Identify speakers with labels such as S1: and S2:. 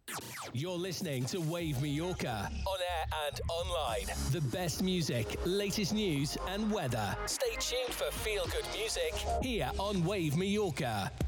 S1: You're listening to Wave Mallorca, on air and online. The best music, latest news and weather. Stay tuned for feel-good music here on Wave Mallorca.